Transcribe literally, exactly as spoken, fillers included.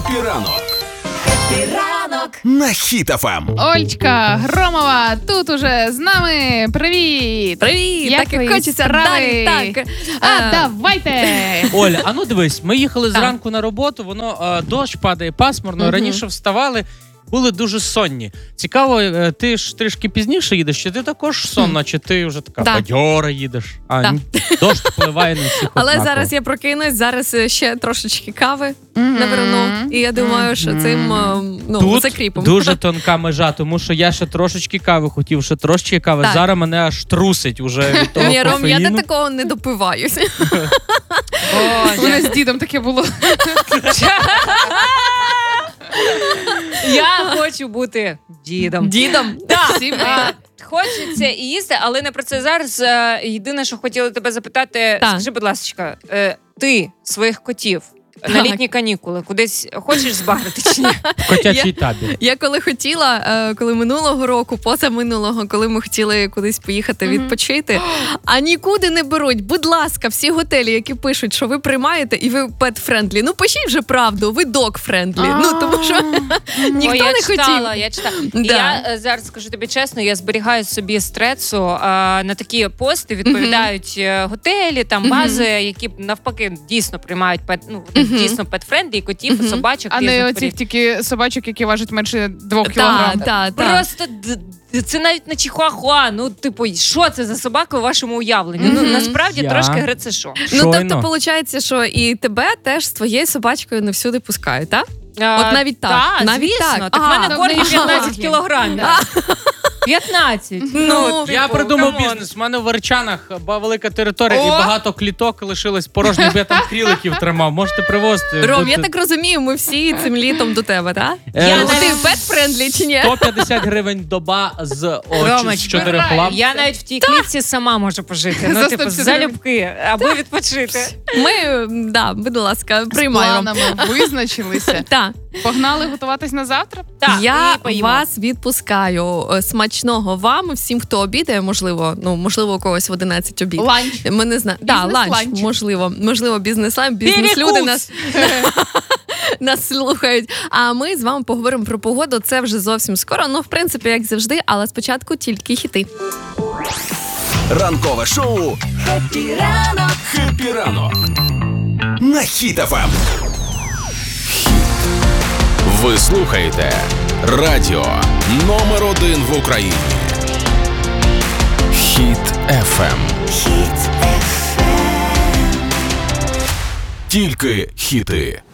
Хеппі ранок. Хеппі ранок На Хіт еф ем. Ольчка Громова тут уже з нами. Привіт! Привіт! Як так і твої хочеться справи? далі. Так. А, А, давайте! Оля, а ну дивись, ми їхали Так. зранку на роботу, воно а, дощ падає пасмурно, Мгм. раніше вставали, були дуже сонні. Цікаво, е, ти ж трішки пізніше їдеш, чи ти також сонна, чи ти вже така Да. бадьора їдеш? А Да. ні, дощ впливає на всіх Але однаково. зараз я прокинусь, зараз ще трошечки кави Мгм. наверну. І я думаю, що цим е, ну, Тут закріпом. дуже тонка межа, тому що я ще трошечки кави хотів, ще трошечки кави. Так. Зараз мене аж трусить уже від того Ні, Ром, я кофеїну. до такого не допиваюся. У мене з дідом таке було. Я хочу бути дідом. Дідом. Так, Всі ми. а, хочеться і їсти, але не про це зараз. Е, Єдине, що хотіла тебе запитати, Так. скажи, будь ласка, е, ти своїх котів на Так. літні канікули кудись хочеш збагрити чи ні? В котячий табір. Я коли хотіла, е, коли минулого року, позаминулого, коли ми хотіли кудись поїхати відпочити, а нікуди не беруть. Будь ласка, всі готелі, які пишуть, що ви приймаєте і ви пет-френдлі, ну пишіть вже правду, ви дог-френдлі. Ну, тому що ніхто О, я не читала, хотів. я читала. Да. Я е, зараз скажу тобі чесно, я зберігаю собі стрецу е, на такі пости, відповідають е, готелі, там бази, які навпаки дійсно приймають пет, ну, дійсно пет-френдлі, і котів, і собачок. А не різних оцих порід. тільки собачок, які важать менше двох Так, кілограм. так, так. Просто д- д- це навіть не чихуахуа. Ну, типу, що це за собака у вашому уявленні? Ну, Мгм. насправді Я- трошки грецешо. Ну, Щойно. тобто, виходить, що і тебе теж з твоєю собачкою не всюди пускають, так? А, От навіть так, та, навіть звісно. так. Так в А, мене ну, коргі не п'ятнадцять жахи. кілограмів. п'ятнадцять. Ну, Я типу, придумав камон. бізнес. У мене в Верчанах ба- велика територія і О! багато кліток лишилось порожніх, бо я там кріликів тримав. Можете привозити. Ром, Тут- я так розумію, ми всі цим літом до тебе, так? Е, Я ну, ти пет-френдлі чи ні? сто п'ятдесят гривень доба з, о, Ромочка, з чотирьох лап. Я навіть в тій клітці сама можу пожити. Ну, За типу, сто п'ятдесят залюбки, аби відпочити. Ми, да, будь ласка, З приймаємо. планами визначилися. Так, Погнали готуватись на завтра? Так, я і поїмо. вас відпускаю. Е, Смачного вам, всім, хто обідає, можливо, ну, можливо, у когось в одинадцять обід. Ланч. Ми не знаємо. Да, ланч, Бізнес-ланч. можливо, можливо, бізнес-ланч, бізнес-люди нас, нас слухають. А ми з вами поговоримо про погоду. Це вже зовсім скоро. Ну, в принципі, як завжди, але спочатку тільки хіти. Ранкове шоу Хеппі ранок. Хеппі ранок. На Хіт еф ем. Ви слухаєте радіо номер один в Україні. Хіт еф ем. Тільки хіти.